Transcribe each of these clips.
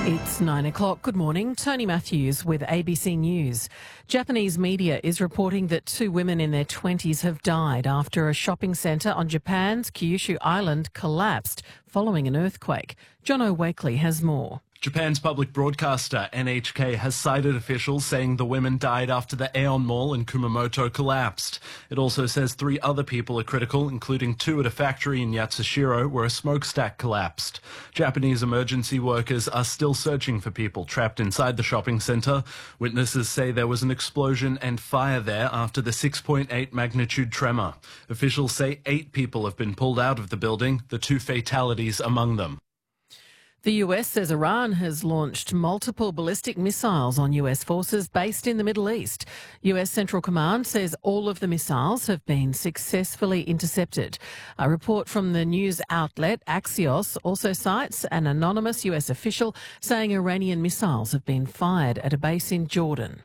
It's 9 o'clock. Good morning. Tony Matthews with ABC News. Japanese media is reporting that two women in their 20s have died after a shopping centre on Japan's Kyushu Island collapsed following an earthquake. John Wakely has more. Japan's public broadcaster NHK has cited officials saying the women died after the Aeon Mall in Kumamoto collapsed. It also says 3 other people are critical, including 2 at a factory in Yatsushiro where a smokestack collapsed. Japanese emergency workers are still searching for people trapped inside the shopping centre. Witnesses say there was an explosion and fire there after the 6.8 magnitude tremor. Officials say 8 people have been pulled out of the building, the 2 fatalities among them. The US says Iran has launched multiple ballistic missiles on US forces based in the Middle East. US Central Command says all of the missiles have been successfully intercepted. A report from the news outlet Axios also cites an anonymous US official saying Iranian missiles have been fired at a base in Jordan.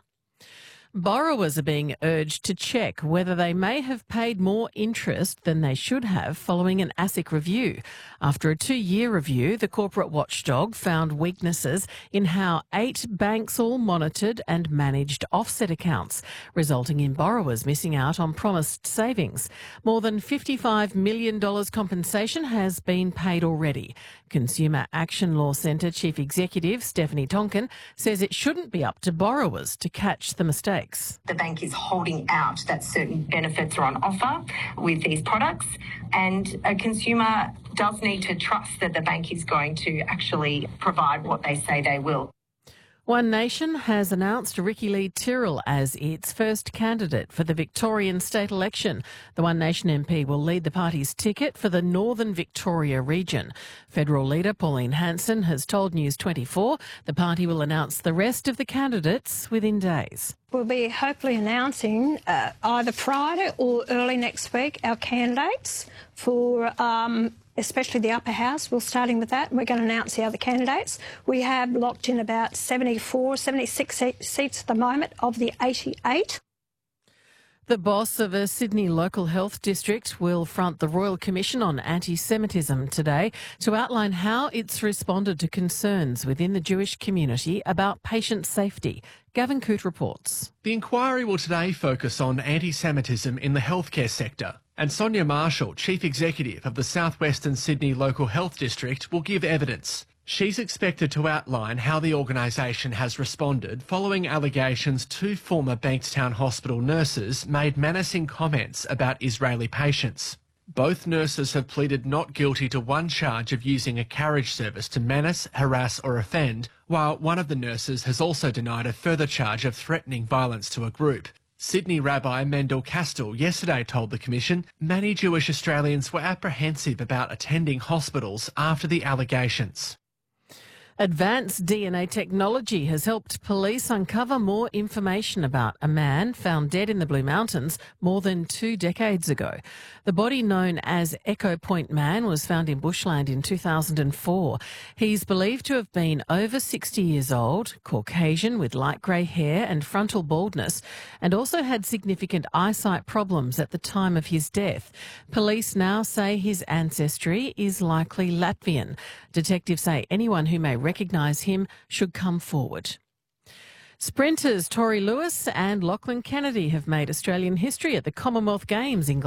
Borrowers are being urged to check whether they may have paid more interest than they should have following an ASIC review. After a 2-year review, the corporate watchdog found weaknesses in how 8 banks all monitored and managed offset accounts, resulting in borrowers missing out on promised savings. More than $55 million compensation has been paid already. Consumer Action Law Centre Chief Executive Stephanie Tonkin says it shouldn't be up to borrowers to catch the mistakes. The bank is holding out that certain benefits are on offer with these products, and a consumer does need to trust that the bank is going to actually provide what they say they will. One Nation has announced Ricky Lee Tyrrell as its first candidate for the Victorian state election. The One Nation MP will lead the party's ticket for the Northern Victoria region. Federal leader Pauline Hanson has told News 24 the party will announce the rest of the candidates within days. We'll be hopefully announcing either Friday or early next week our candidates for especially the upper house. We're starting with that, and we're going to announce the other candidates. We have locked in about 76 seats at the moment of the 88. The boss of a Sydney local health district will front the Royal Commission on Anti-Semitism today to outline how it's responded to concerns within the Jewish community about patient safety. Gavin Coote reports. The inquiry will today focus on anti-Semitism in the healthcare sector, and Sonia Marshall, Chief Executive of the South Western Sydney Local Health District, will give evidence. She's expected to outline how the organisation has responded following allegations 2 former Bankstown Hospital nurses made menacing comments about Israeli patients. Both nurses have pleaded not guilty to one charge of using a carriage service to menace, harass or offend, while one of the nurses has also denied a further charge of threatening violence to a group. Sydney Rabbi Mendel Castell yesterday told the Commission many Jewish Australians were apprehensive about attending hospitals after the allegations. Advanced DNA technology has helped police uncover more information about a man found dead in the Blue Mountains more than 2 decades ago. The body known as Echo Point Man was found in bushland in 2004. He's believed to have been over 60 years old, Caucasian with light grey hair and frontal baldness, and also had significant eyesight problems at the time of his death. Police now say his ancestry is likely Latvian. Detectives say anyone who may recognise him should come forward. Sprinters Tori Lewis and Lachlan Kennedy have made Australian history at the Commonwealth Games in